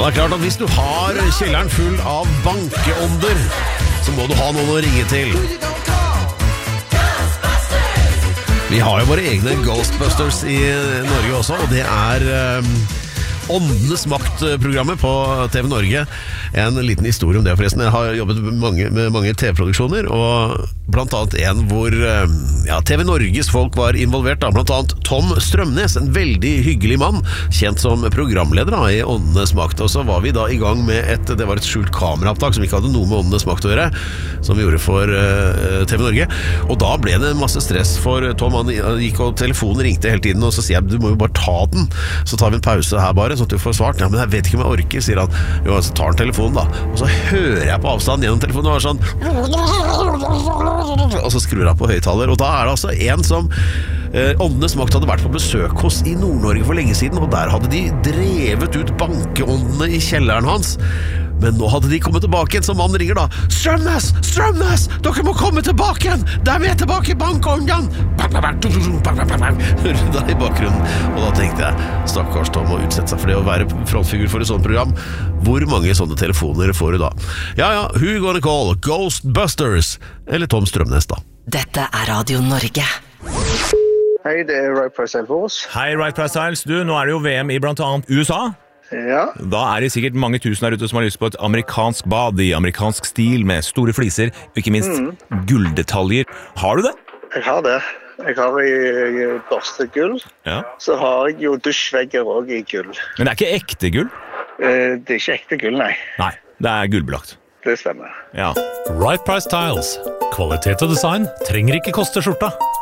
Det klart at hvis du har kjelleren full av bankeånder, så må du ha noen å ringe til. Vi har jo våre egne Ghostbusters i Norge også, og det Åndenes makt-programmet på TV Norge. En liten historie om det forresten. Jeg har jobbet med mange TV-produksjoner, og blant annet en hvor TV Norges folk var involvert, blant annet Tom Strømnes, en veldig hyggelig mann, kjent som programleder i Åndenes makt. Og så var vi da i gang med det var et skjult kameraopptak som ikke hadde noe med Åndenes makt å gjøre, som vi gjorde for TV Norge. Og da ble det masse stress for Tom. Han gikk og telefonen ringte hele tiden, og så sier jeg, du må jo bare ta den. Så tar vi en pause her bare, så at du får svart. Ja, men jeg vet ikke om jeg orker, sier han. Jo, så tar han telefonen da. Og så hører jeg på avstand gjennom telefonen, og sånn, og så skrur jeg på høyttaler. Og da det altså en som Åndenes makt hadde vært på besøk hos i Nord-Norge for lenge siden, og der hadde de drevet ut bankeåndene i kjelleren hans. Men nå hadde de kommet tilbake igjen, så mannen ringer da. Strømnes! Strømnes! Dere må komme tilbake igjen! Der er tilbake bankåndene! Hører du da i bakgrunnen? Og da tenkte jeg, stakkars Tom må utsette seg for det å være frontfigur for et sånt program. Hvor mange sånne telefoner får du da? Ja, who you gonna call? Ghostbusters? Eller Tom Strømnes da? Dette Radio Norge. Hei, det Right Price Styles. Hei, Right Price Styles. Du, nå det jo VM i blant annet USA. Ja. Da det sikkert mange tusen der ute som har lyst på et amerikansk bad i amerikansk stil med store fliser, og ikke minst gulldetaljer. Har du det? Jeg har det. Jeg har i børstegull. Ja. Så har jeg jo dusjvegger også i gull. Men det ikke ekte gull? Det ikke ekte gull, nei. Nei, det gullbelagt. Det stemmer. Ja. Right Price Tiles. Kvalitet og design trenger ikke koste skjorta.